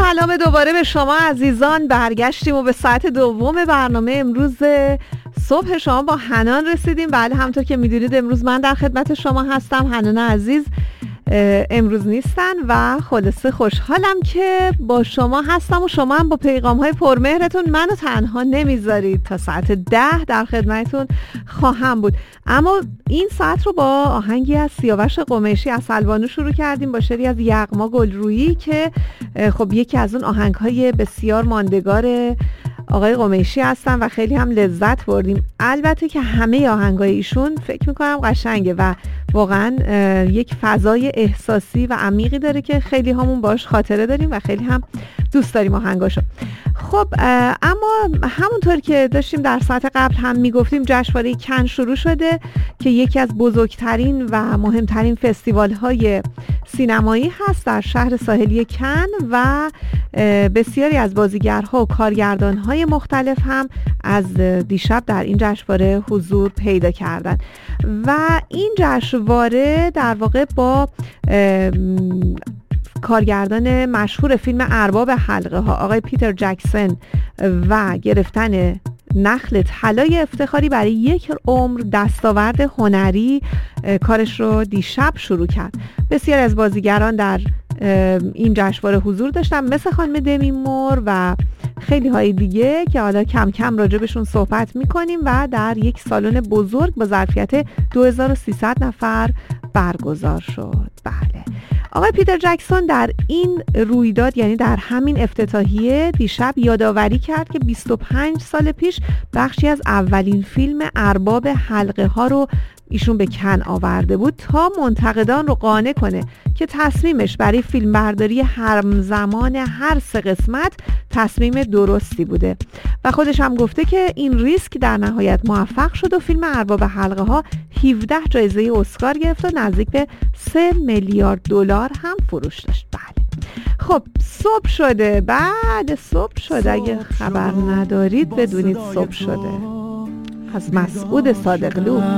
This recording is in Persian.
سلام دوباره به شما عزیزان. برگشتیم و به ساعت دوم برنامه امروز صبح شما با حنان رسیدیم. بله، همطور که میدونید امروز من در خدمت شما هستم. حنان عزیز امروز نیستن و خلاصه خوشحالم که با شما هستم و شما هم با پیغام‌های پرمهرتون منو تنها نمیذارید. تا ساعت 10 در خدمتتون خواهم بود. اما این ساعت رو با آهنگی از سیاوش قمیشی از سلوانو شروع کردیم با شعری از یغما گلرویی که خب یکی از اون آهنگ‌های بسیار ماندگار آقای قمیشی هستن و خیلی هم لذت بردیم. البته که همه آهنگای ایشون فکر میکنم قشنگه و واقعا یک فضای احساسی و عمیقی داره که خیلی همون باش خاطره داریم و خیلی هم دوست داریم آهنگاشو. خب اما همونطور که داشتیم در ساعت قبل هم میگفتیم، جشنواره کن شروع شده که یکی از بزرگترین و مهمترین فستیوال های سینمایی هست در شهر ساحلی کن و بسیاری از بازیگرها و کارگردانهای مختلف هم از دیشب در این جشنواره حضور پیدا کردن و این جشنواره در واقع با کارگردان مشهور فیلم ارباب حلقه ها آقای پیتر جکسون و گرفتن نخل طلای افتخاری برای یک عمر دستاورد هنری کارش رو دیشب شروع کرد. بسیاری از بازیگران در این جشنواره حضور داشتن، مثل خانم دمی مور و خیلی های دیگه که حالا کم کم راجبشون صحبت میکنیم و در یک سالن بزرگ با ظرفیت 2300 نفر برگزار شد. بله، آقای پیتر جکسون در این رویداد، یعنی در همین افتتاحیه دیشب، یادآوری کرد که 25 سال پیش بخشی از اولین فیلم ارباب حلقه ها رو ایشون به کن آورده بود تا منتقدان رو قانع کنه که تصمیمش برای فیلم برداری همزمان هر 3 قسمت تصمیم درستی بوده و خودش هم گفته که این ریسک در نهایت موفق شد و فیلم ارباب حلقه ها 17 جایزه اسکار گرفت و نزدیک به 3 میلیارد دلار هم فروش داشت. بله، خب صبح شده. بعد صبح شده، اگه خبر ندارید بدونید صبح شده. از مسعود صادقلو.